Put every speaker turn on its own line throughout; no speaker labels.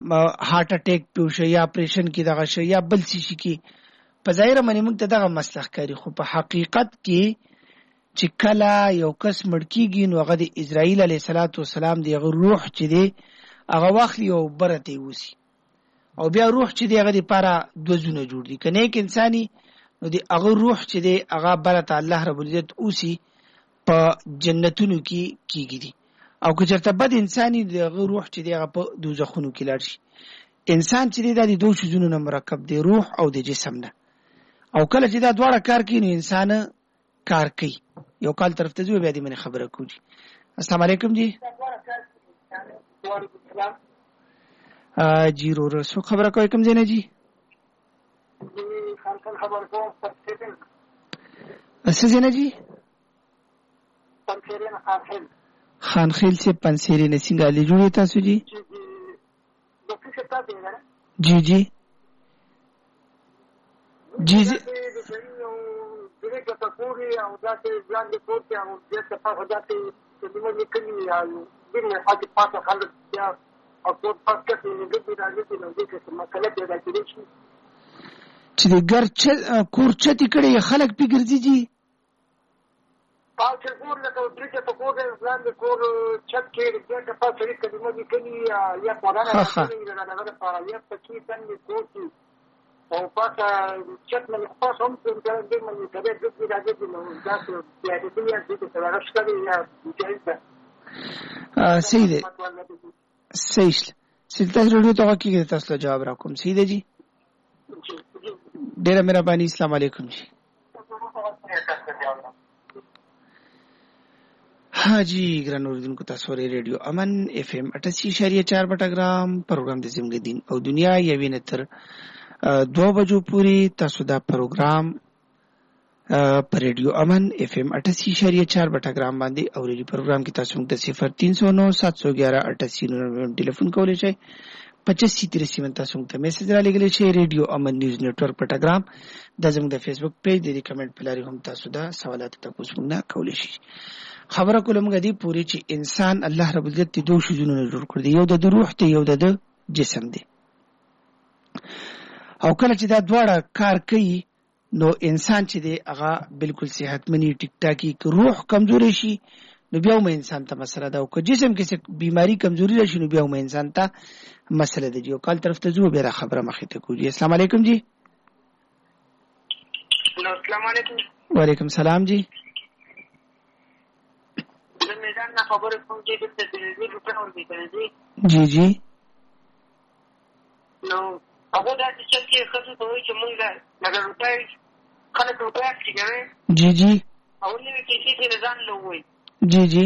هارت اٹیک پیوشه یا اپریشن کې دغه شی یا بل څه شي کې په ظاهر باندې موږ ته دغه مسلخ کوي، خو په حقیقت کې چې کله یو کس مړ کیږي نو هغه د اسرائیل علیه السلام دی هغه روح چې دی هغه واخلي او برته وسی او بیا روح چې دی هغه لپاره دوه زونه جوړ دي. کنه یک انساني نو دی هغه روح چې دی هغه برته الله رب العزت اوسی په جنتونو کې کیږي دي، او که چېرته بد انساني دی هغه روح چې دی هغه په دوزخونو کې لاړ شي. انسان چې دی د دوه شیزونو نه مرکب دی، روح او د جسم نه، او کله چې دا دواړه کار کوي نو انسان کار کوي. یو کال طرف ته ځو بیا دې منه خبره کوي. السلام علیکم جی. جی رو سو خبره کوي کوم ځای نه جی؟ څه ځای نه جی؟ خان خیل سے پنسیری نه څنګه علي جوړې تاسو جی؟ جی جی جی جی چې د ګر کور چتی کړي خلک پی ګرځي جی
پاڅ کور لکه درې ته کور ځان د کور چت کې د پاڅ لري کلمه دي کلی یا قرآن نه لپاره یا پکې څنګه کوټي او پاڅ چت نه خاص هم څنګه د منځ کې د دې راځي نو تاسو بیا د دې چې څه راځي یا جایزه
صحیح ده صحیح سلطه رادیو ته کې تاسو جواب راکوم. صحیح ده جی، ډېر مهرباني. السلام علیکم جی. हाँ जी ग्रान उर्दून को तस्वीर रेडियो अमन FM 88.4 बटाग्राम प्रोग्राम د زموږ دین او دنیا یوې نتر 2 بجو پوری تاسو دا پروګرام پر ریډیو امن FM 88.4 بټاګرام باندې اورېدي. پروګرام کې تاسو ته 0309 711 88 ټلیفون کولای شئ. 85 تاسو ته میسج را لګلی شئ. ریډیو امن نیوز نتورک بټاګرام د زموږ د فیسبوک پیج د کمنټ پلاری هم تاسو دا سوالات تاسو نه کولای شئ. خبره کولم غدي پوری چې انسان الله رب العزت د دوه شیزونو جوړ کړ دی، یو د روح دی یو د جسم دی، او کله چې دا دواړه کار کوي نو انسان چې دی هغه بالکل صحتمنی ټیک ټاکی. که روح کمزوري شي نو بیا هم انسان ته مسله ده، او که جسم کې څه بیماری کمزوري راشي نو بیا هم انسان ته مسله ده. یو کال طرف ته ځو بیا خبره مخې ته کوي. السلام علیکم جی.
السلام علیکم.
وعلیکم السلام جی.
خبر کوم چې د تلویزیون په اړه دی
جی جی
نو هغه د چې خصوصي توګه چې موږ لږ روپۍ خلک روپۍ اخلي
جی جی
او نوې پیسې د ځان لوي
جی جی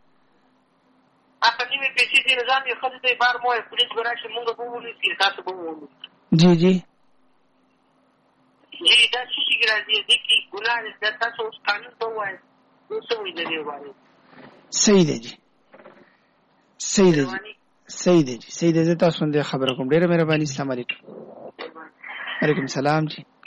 اته نوې پیسې د ځان یې خصوصي ته بار مو پولیس وراشي موږ به ونی چې تاسو به ونی
جی جی
جی دا چې راځي د کی ګناه د تاسو قانون ته وایي نو څه وایي دی وایي.
صحیح ده جی صحیح ده جی صحیح ده تاسو ته خبره کوم. ډیره مهرباني. السلام علیکم. وعلیکم السلام جی.